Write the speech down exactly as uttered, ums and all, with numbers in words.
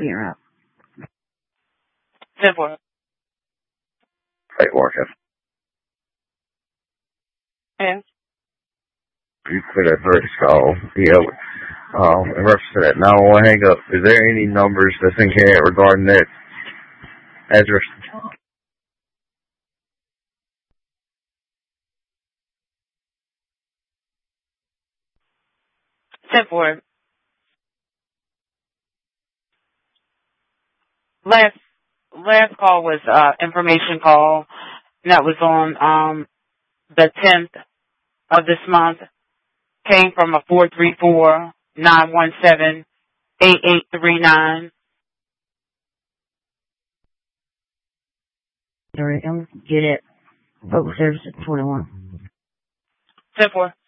You're up. ten four. Hey, Marcus. Yes. You put that first call. Yeah. Um, in reference to that nine one one hang up, is there any numbers that's in here regarding that address? ten four. Last last call was uh information call, and that was on um the tenth of this month. Came from a four three four nine one seven eight eight three nine. All right, I'm get it. Vote service at twenty-one. ten four.